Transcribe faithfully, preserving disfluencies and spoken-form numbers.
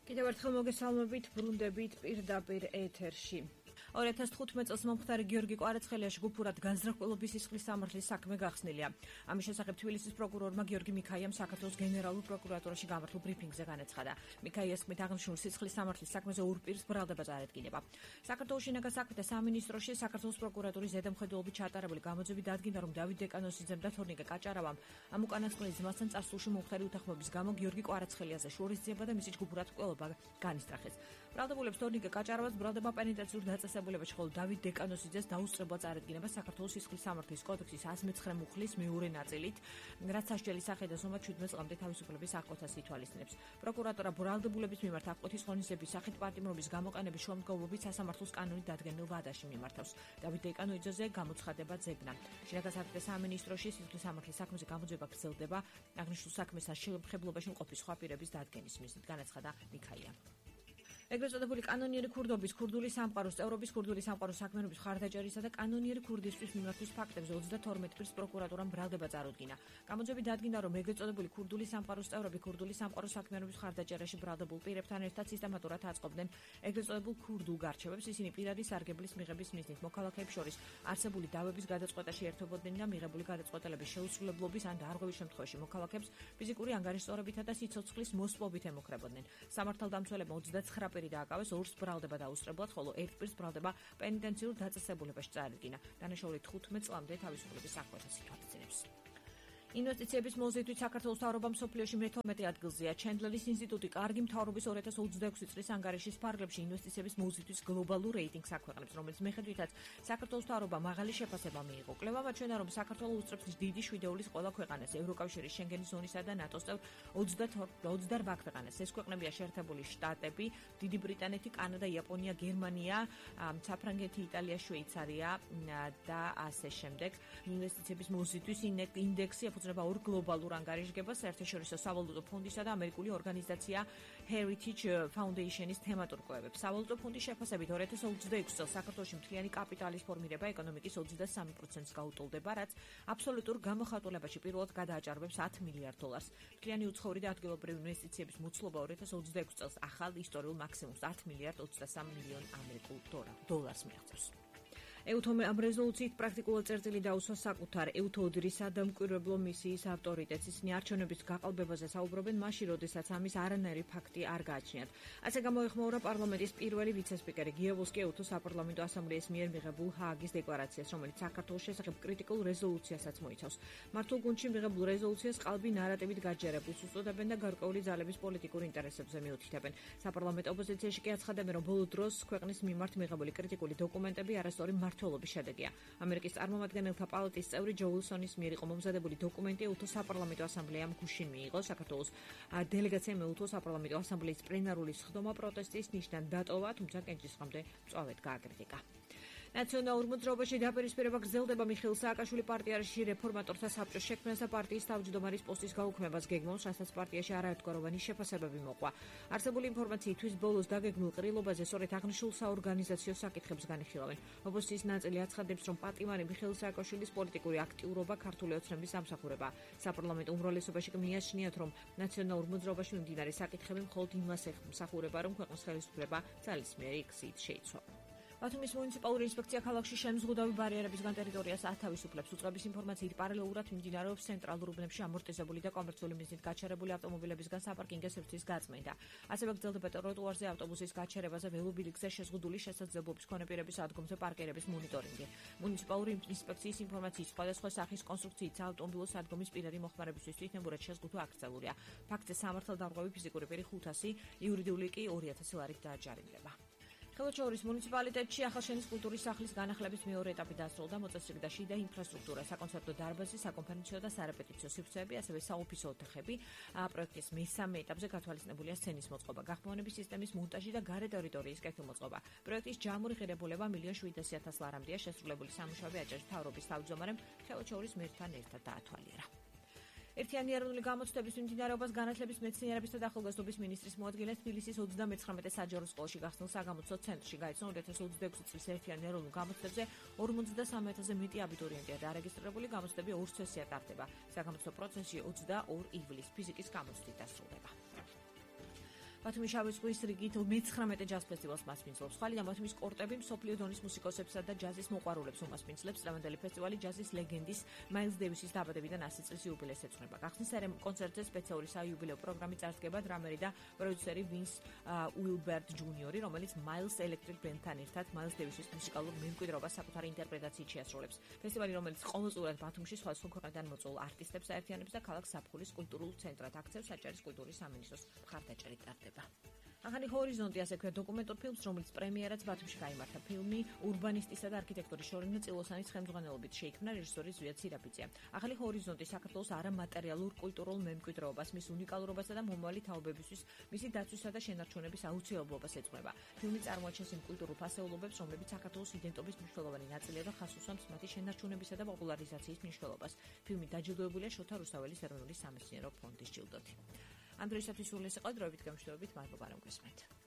კიდევ ერთხელ მოგესალმებით, ბრუნდებით პირდაპირ ეთერში. ორი ათას თხუთმეტ წელს მომხდარი გიორგი კვარაცხელიაში გუფურად განზრახველობის სისხლის სამართლის საქმე გახსნილია. ამის შესახებ თბილისის პროკურორმა გიორგი მიქაიამ საქართველოს გენერალურ პროკურატურაში გამართულ ბრიფინგზე განაცხადა. მიქაიას თქმით, აღნიშნულ სისხლის სამართლის საქმეზე ორ პირს ბრალდება წარადგინება. საქართველოს შინაგან საქმეთა სამინისტროში საქართველოს პროკურატურის ზედამხედველობით ჩატარებული გამოძიები დადგინდა, რომ დავით დეკანოსიძემ და თორნიკე კაჭარავამ ამ უკანასკნელის ძმასთან წარსულში მომხდარი უთანხმოების გამო გიორგი კვარაცხელიაზე შურისძიება და მისი ჯგუფურად მკვლელობა განისწრახეს. ბრალდებულებს თორნიკე კაჭარავას ბრალდება პენიტენციურ დაწესებულებაში, ხოლო დავით დეკანოსიძეს დაუსწრებლა წარადგინება საქართველოს სისხლის სამართლის კოდექსის ას მეცხრე მუხლის მეორე ნაწილით, რაც სასჯელის სახე და ზომად შვიდმეტ წლამდე თავისუფლების აღკვეთას ითვალისწინებს. პროკურატურა ბრალდებულების მიმართ აღკვეთის ღონისძიების სახით პარტიმრობის გამოყენების შუამდგომლობით სასამართლოს კანონით დადგენილ ვადაში მიმართავს. დავით დეკანოიძეზე გამოცხადება ძებნა. შინაგან საქმეთა სამინისტროში სისხლის სამართლის საქმეზე გამოძიება გრძელდება, აღნიშნულ საქმეს შემხედლობაში მყოფი სხვა პირების დადგენის მიზნით, განაცხადა მიქაია. ეგრეთ წოდებული კანონიერი ქურდობის, ქურდული სამყაროს წევრობის, ქურდული სამყაროს საქმიანობის ხარდაჭერისა და კანონიერი ქურდისტვის მიმართვის ფაქტებზე ოცდათორმეტ პირს პროკურატურამ ბრალდება წარუდგინა. გამოძიები დადგინდა, რომ ეგრეთ წოდებული ქურდული სამყაროს წევრები ქურდული სამყაროს საქმიანობის ხარდაჭერაში ბრალდებულ პირებთან ერთად სისტემატურად აწყობდნენ ეგრეთ წოდებულ ქურდულ გარჩევებს. ისინი პირადი სარგებლის მიღების მიზნით მოქალაქეებს შორის არსებული დავების გადაწყვეტაში ერთვებოდნენ და მიღებული გადაწყვეტილების შეუსრულებლობის ან დარღვევის შემთხვევაში მოქალაქეებს ფიზიკური ანგარიშწორებითა და სიცოცხლის მოსპობით ემუქრებოდნენ. სამართალდამცველებმა ოცდაცხრა პირი დააკავეს, ორს ბრალდება დაუსწრებლად, ხოლო ერთ პირს ბრალდება პენიტენციურ დაწესებულებაში წარადგინა. დანაშაული თხუთმეტ წლამდე თავისუფლების აღკვეთას ითვალისწინებს. ინვესტიციების მოზიდვით საქართველოს მთავრობა მსოფლიოში მეთორმეტე ადგილზეა. ჩენდლერის ინსტიტუტი კარგი მთავრობის ორი ათას ოცდაექვსი წლის ანგარიშის ფარგლებში ინვესტიციების მოზიდვის გლობალურ რეიტინგს აქვეყნებს, რომელიც მიხედვითაც საქართველოს მთავრობა მაღალი შეფასება მიიღო. კვლევა მაჩვენა, რომ საქართველო უსწრებს დიდი შვიდეულის ყველა ქვეყანას, ევროკავშირის, შენგენის ზონისა და ნატოს წევრ ოცდაორბა ქვეყანას. ეს ქვეყნებია შეერთებული შტატები, დიდი ბრიტანეთი, კანადა, იაპონია, გერმანია, საფრანგეთი, იტალია, შვეიცარია და ასე შემდეგ. ინვესტიციების მოზიდვის ინდექსი ეფუძნება ორ გლობალურ ანგარიშგებას, საერთაშორისო სავალუტო ფონდისა და ამერიკული ორგანიზაცია Heritage Foundation-ის თემატურ კვლევებს. სავალუტო ფონდის შეფასებით ორი ათას ოცდაექვსი წელს საქართველოში მთლიანი კაპიტალის ფორმირება ეკონომიკის ოცდასამი პროცენტს გაუტოლდება, რაც აბსოლუტურ გამოხატულებაში პირველად გადააჭარბებს ათ მილიარდ დოლარს. მთლიანი უცხოური და ადგილობრივი ინვესტიციების მოცულობა ორი ათას ოცდაექვსი წელს ახალ ისტორიულ მაქსიმუმს ათ მილიარდ ოცდასამ მილიონ ამერიკულ დოლარს მიაღწევს. ეუთომ ამ რეზოლუციით პრაქტიკულად წერტილი დაუსვა საკუთარ ეუთოდრის სადამკვირვებლო მისიის ავტორიტეტს. ისინი არჩევნების გაყალბებაზე საუბრობენ მაშინ, როდესაც ამის არანაირი ფაქტი არ გააჩნიათ. ასე გამოეხმაურა პარლამენტის პირველი ვიცე-სპიკერი გიევოსკი ეუთო საპარლამენტო ასამბლეის მიერ მიღებულ ჰააგის დეკლარაციას, რომელიც საქართველოს შესახებ კრიტიკულ რეზოლუციასაც მოიცავს. მართულ გუნდში მიღებულ რეზოლუციას ყალბი ნარატივით გაჯერებულს უწოდებენ და გარკვეული ძალების პოლიტიკურ ინტერესებზე მიუთითებენ. საპარლამენტო ოპოზიციაში კი აცხადებენ, რომ ბოლო დროს ქვეყნის მიმართ მიღებული კრიტიკული დოკუმენტები არასწორი მმართველობის შედეგია. ამერიკის წარმომადგენელთა პალატის წევრი ჯო უილსონის მიერ იყო მომზადებული დოკუმენტი ეუთო საპარლამენტო ასამბლეამ გუშინ მიიღო. საქართველოს დელეგაციამ ეუთო საპარლამენტო ასამბლეის პლენარული სხდომა პროტესტის ნიშნად დატოვა, თუმცა კენჭისყრამდე მწვავედ გააკრიტიკა. ნაციონალურ მოძრაობაში დაპირისპირება გრძელდება მიხეილ სააკაშვილი პარტიაში რეფორმატორთა საბჭოს შექმნას და პარტიის თავმჯდომარის პოსტის გაუქმებას გეგმავს, რასაც პარტიაში არაერთგვაროვანი შეფასებები მოყვა. არსებული ინფორმაციისთვის ბოლოს დაგეგმილ ყრილობაზე სწორედ აღნიშნულ საორგანიზაციო საკითხებს განიხილავენ. ოპოზიციის ნაწილი აცხადებს, რომ პატიმარი მიხეილ სააკაშვილის პოლიტიკური აქტიურობა ქართული ოცნების სამსახურებაა. საპარლამენტო უმრავლესობაში კი მიაჩნიათ, რომ ნაციონალურ მოძრაობაში მიმდინარე საკითხები მხოლოდ იმას ეხმსახურება, რომ ქვეყნის ხელისუფლება ძალისმიერი გზით შეიცვალა. ბათუმის მუნიციპალური ინსპექცია ქალაქში შემზღუდავი ბარიერებისგან ტერიტორიას ათავისუფლებს. უწყების ინფორმაციით პარალელურად მიმდინარეობს ცენტრალურ უბნებში ამორტიზებული და კომერციული მიზნით გაჩერებული ავტომობილებისგან საპარკინგო სივრცის გაწმენდა. ასევე გრძელდება ტროტუარზე ავტობუსის გაჩერებაზე, ველობილიქზე შეზღუდული შესაძლებლობის მქონე პირების ადგომზე პარკირების მონიტორინგი. მუნიციპალური ინსპექციის ინფორმაციით სხვადასხვა სახის კონსტრუქციით საავტომობილო სადგომის პირადი მოხმარებისთვის თვითნებურად შეზღუდვა აკრძალულია. ფაქტზე სამართალდამცავი ფიზიკური პირი ხუთასი, იურიდიული კი ორი ათასი ლარით დააჯარიმდება. ხელშეურის მუნიციპალიტეტში ახალშენის კულტურის სახლის განახლების მეორე ეტაპი დასრულდა. მოწესრიგდა შიდა ინფრასტრუქტურა, საკონცერტო დარბაზი, საკონფერენციო და სარეპეტიციო სივრცეები, ასევე საოფისო ოთახები. პროექტის მესამე ეტაპზე გათვალისწინებულია სცენის მოწყობა, გახმოვანების სისტემის მონტაჟი და გარე ტერიტორიის კეთილმოწყობა. პროექტის ჯამური ღირებულება მილიონ შვიდასი ათას ლარამდეა. შესრულებული სამუშაოები აჭარის მთავრობის თავმჯდომარემ ხელშეურის მერთან ერთად დაათვალიერა. ერთიანი ეროვნული გამოცდების მიმდინარეობას განათლების, მეცნიერებისა და ახალგაზრდობის მინისტრის მოადგილე თბილისის ოცდამეცხრამეტე საჯარო სკოლაში გახსნილ საგამოცდო ცენტრში გაიცნო ორი ათას ოცდაექვსი წლის ერთიანი ეროვნულ გამოცდებზე ორმოცდასამი ათასზე მეტი აბიტურიენტია დარეგისტრირებული. გამოცდები ორ სესიად ტარდება. საგამოცდო პროცესი ოცდაორ ივლისს ფიზიკის გამოცდით დასრულდება. ბათუმის შავი ზღვის რიგით მეცხრამეტე ჯაზ ფესტივალს მასპინძლობს. ხვალიდან ბათუმის კორტები მსოფლიო დონის მუსიკოსებსა და ჯაზის მოყვარულებს უმასპინძლებს. დღევანდელი ფესტივალი ჯაზის ლეგენდის მაილს დევისის დაბადებიდან ასი წლის იუბილეს ეძღვნება. გახსნის კონცერტზე სპეციალური საიუბილეო პროგრამი წარსდგება დრამერი და პროდიუსერი ვინს უილბერტ ჯუნიორი, რომელიც მაილს ელექტრიკ ბენდთან ერთად მაილს დევისის მუსიკალურ მემკვიდრეობას საკუთარი ინტერპრეტაციით შეასრულებს. ფესტივალი, რომელიც ყოველწლიურად ბათუმში სხვადასხვა ქვეყნიდან მოწვეულ არტისტებს აერთიანებს და ქალაქ საფხულის კულტურულ ცენტრად აქცევს საჯარის კულტურის სამინისტროს მხარდაჭერით ტარდება. ახალი ჰორიზონტი ასე ქვია დოკუმენტურ ფილმს, რომელიც პრემიერაც ბათუმში გაიმართა. ფილმი ურბანისტისა და არქიტექტორის შორინა წილოსანის ხელმძღვანელობით შეიქმნა რეჟისორი ზვიად სირაპიძე. ახალი ჰორიზონტი საქართველოს არამატერიალურ კულტურულ მემკვიდრეობას, მის უნიკალურობასა და მომავალი თაობებისთვის მისი დაცვისა და შენარჩუნების აუცილებლობას ეძღვნება. ფილმი წარმოაჩენს იმ კულტურულ ფასეულობებს, რომლებიც საქართველოს იდენტობის მნიშვნელოვანი ნაწილია და ხაზს უსვამს მათი შენარჩუნებისა და პოპულარიზაციის მნიშვნელობას. ფილმი დაჯილდოებულია შოთა რუსთაველის ეროვნული სამეცნიერო ფონდის ჯილდოთი. ამ დროისათვის სულ ეს იყო დროებით გამშვიდობებით, მადლობა რომ გესმენთ.